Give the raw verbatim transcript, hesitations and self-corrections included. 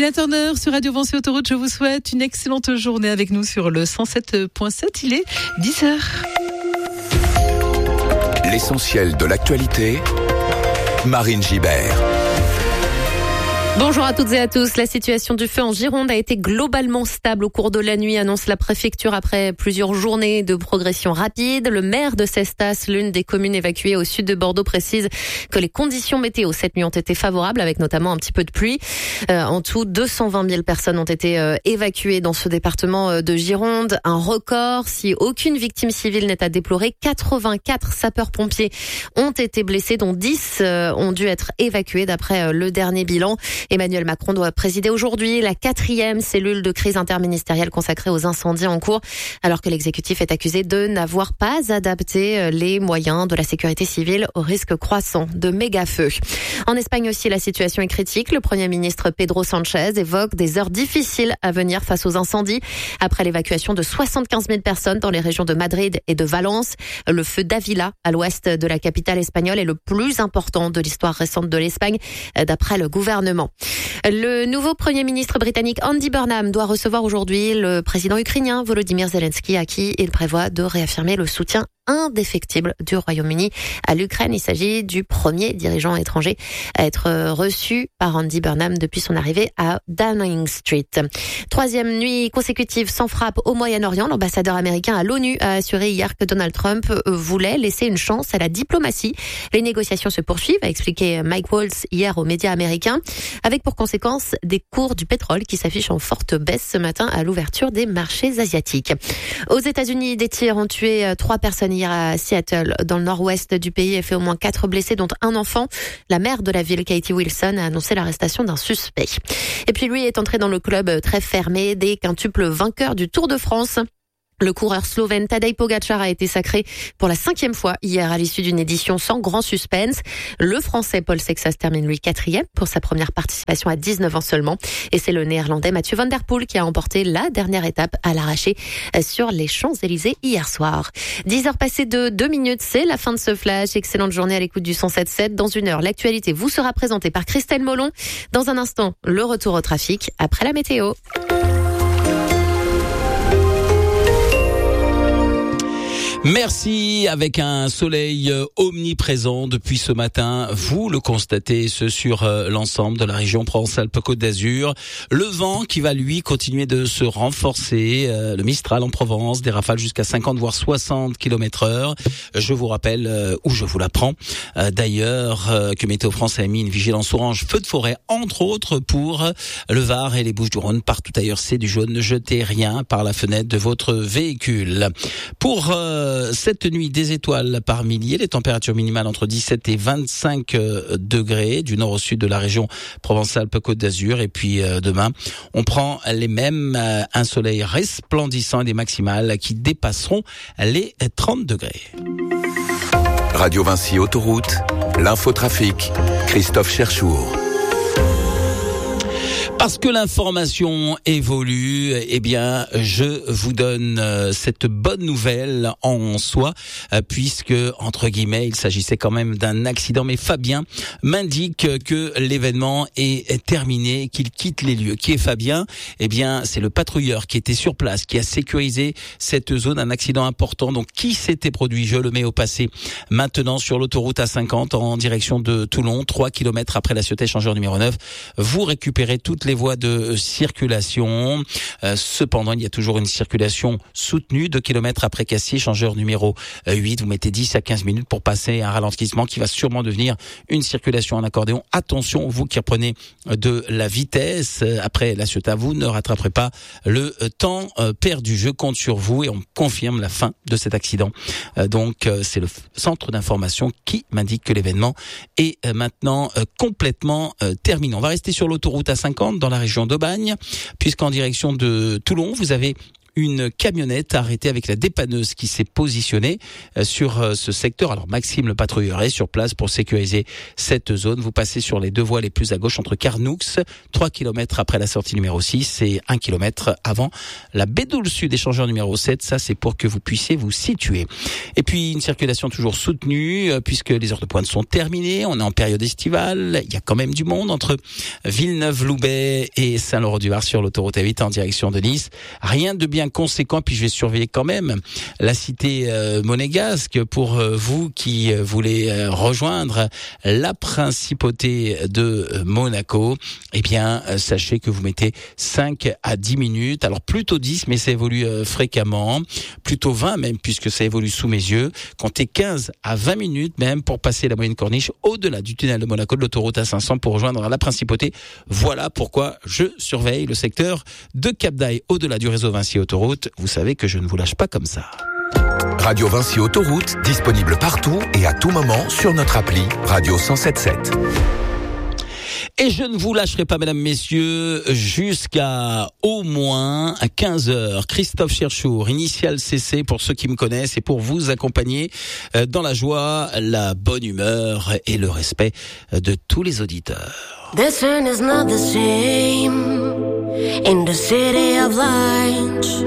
Tina Turner sur Radio Vinci Autoroute, je vous souhaite une excellente journée avec nous sur le cent sept virgule sept. Il est dix heures. L'essentiel de l'actualité, Marine Gibert. Bonjour à toutes et à tous. La situation du feu en Gironde a été globalement stable au cours de la nuit, annonce la préfecture après plusieurs journées de progression rapide. Le maire de Cestas, l'une des communes évacuées au sud de Bordeaux, précise que les conditions météo cette nuit ont été favorables, avec notamment un petit peu de pluie. Euh, en tout, deux cent vingt mille personnes ont été euh, évacuées dans ce département de Gironde. Un record. Si aucune victime civile n'est à déplorer, quatre-vingt-quatre sapeurs-pompiers ont été blessés, dont dix euh, ont dû être évacués d'après euh, le dernier bilan. Emmanuel Macron doit présider aujourd'hui la quatrième cellule de crise interministérielle consacrée aux incendies en cours, alors que l'exécutif est accusé de n'avoir pas adapté les moyens de la sécurité civile au risque croissant de méga-feux. En Espagne aussi, la situation est critique. Le Premier ministre Pedro Sánchez évoque des heures difficiles à venir face aux incendies. Après l'évacuation de soixante-quinze mille personnes dans les régions de Madrid et de Valence, le feu d'Ávila, à l'ouest de la capitale espagnole, est le plus important de l'histoire récente de l'Espagne, d'après le gouvernement. Le nouveau Premier ministre britannique Andy Burnham doit recevoir aujourd'hui le président ukrainien Volodymyr Zelensky, à qui il prévoit de réaffirmer le soutien indéfectible du Royaume-Uni à l'Ukraine. Il s'agit du premier dirigeant étranger à être reçu par Andy Burnham depuis son arrivée à Downing Street. Troisième nuit consécutive sans frappe au Moyen-Orient. L'ambassadeur américain à l'ONU a assuré hier que Donald Trump voulait laisser une chance à la diplomatie. Les négociations se poursuivent, a expliqué Mike Waltz hier aux médias américains, avec pour conséquence des cours du pétrole qui s'affichent en forte baisse ce matin à l'ouverture des marchés asiatiques. Aux États-Unis, des tirs ont tué trois personnes hier à Seattle, dans le nord-ouest du pays, et fait au moins quatre blessés, dont un enfant. La maire de la ville, Katie Wilson, a annoncé l'arrestation d'un suspect. Et puis lui est entré dans le club très fermé des quintuples vainqueurs du Tour de France. Le coureur slovène Tadej Pogačar a été sacré pour la cinquième fois hier à l'issue d'une édition sans grand suspense. Le Français Paul Sexas termine lui quatrième pour sa première participation à dix-neuf ans seulement. Et c'est le Néerlandais Mathieu Van Der Poel qui a emporté la dernière étape à l'arraché sur les Champs-Élysées hier soir. dix heures passées de deux minutes, c'est la fin de ce flash. Excellente journée à l'écoute du cent sept virgule sept. Dans une heure, l'actualité vous sera présentée par Christelle Molon. Dans un instant, le retour au trafic après la météo. Merci, avec un soleil omniprésent depuis ce matin. Vous le constatez, ce sur l'ensemble de la région Provence-Alpes-Côte d'Azur. Le vent qui va, lui, continuer de se renforcer. Le Mistral en Provence, des rafales jusqu'à cinquante voire soixante kilomètres heure. Je vous rappelle, ou je vous l'apprends, d'ailleurs, que Météo France a mis une vigilance orange feu de forêt, entre autres, pour le Var et les Bouches-du-Rhône. Partout ailleurs, c'est du jaune. Ne jetez rien par la fenêtre de votre véhicule. Pour cette nuit, des étoiles par milliers, les températures minimales entre dix-sept et vingt-cinq degrés du nord au sud de la région Provence-Alpes-Côte d'Azur. Et puis euh, demain, on prend les mêmes, euh, un soleil resplendissant et des maximales qui dépasseront les trente degrés. Radio Vinci Autoroute, l'infotrafic, Christophe Cherchour. Parce que l'information évolue, eh bien, je vous donne euh, cette bonne nouvelle en soi, euh, puisque, entre guillemets, il s'agissait quand même d'un accident. Mais Fabien m'indique que l'événement est terminé, qu'il quitte les lieux. Qui est Fabien ? Eh bien, c'est le patrouilleur qui était sur place, qui a sécurisé cette zone, un accident important. Donc, qui s'était produit ? Je le mets au passé. Maintenant, sur l'autoroute A cinquante, en direction de Toulon, trois kilomètres après la Ciotat échangeur numéro neuf, vous récupérez toutes les voies de circulation. Euh, cependant, il y a toujours une circulation soutenue. deux kilomètres après Cassier, échangeur numéro huit. Vous mettez dix à quinze minutes pour passer un ralentissement qui va sûrement devenir une circulation en accordéon. Attention, vous qui reprenez de la vitesse après la Ciotat, vous ne rattraperez pas le temps perdu. Je compte sur vous et on confirme la fin de cet accident. Euh, donc, euh, c'est le centre d'information qui m'indique que l'événement est euh, maintenant euh, complètement euh, terminé. On va rester sur l'autoroute A cinquante dans la région d'Aubagne, puisqu'en direction de Toulon, vous avez une camionnette arrêtée avec la dépanneuse qui s'est positionnée sur ce secteur. Alors Maxime, le patrouilleur, est sur place pour sécuriser cette zone. Vous passez sur les deux voies les plus à gauche entre Carnoux, trois kilomètres après la sortie numéro six et un kilomètre avant la Bédoule Sud, échangeur numéro sept. Ça, c'est pour que vous puissiez vous situer. Et puis, une circulation toujours soutenue puisque les heures de pointe sont terminées. On est en période estivale. Il y a quand même du monde entre Villeneuve-Loubet et Saint-Laurent-du-Var sur l'autoroute A huit en direction de Nice. Rien de bien conséquent. Puis, je vais surveiller quand même la cité euh, monégasque pour euh, vous qui euh, voulez euh, rejoindre la principauté de euh, Monaco. Eh bien, euh, sachez que vous mettez cinq à dix minutes. Alors, plutôt dix, mais ça évolue euh, fréquemment. Plutôt vingt même, puisque ça évolue sous mes yeux. Comptez quinze à vingt minutes même pour passer la moyenne corniche au-delà du tunnel de Monaco, de l'autoroute A cinq cents pour rejoindre la principauté. Voilà pourquoi je surveille le secteur de Cap d'Aille au-delà du réseau Vinci Autoroute. Vous savez que je ne vous lâche pas comme ça. Radio Vinci Autoroute, disponible partout et à tout moment sur notre appli Radio cent sept sept. Et je ne vous lâcherai pas, mesdames, messieurs, jusqu'à au moins quinze heures. Christophe Cherchour, Initial C C, pour ceux qui me connaissent, et pour vous accompagner dans la joie, la bonne humeur et le respect de tous les auditeurs. This one is not the same in the city of lights.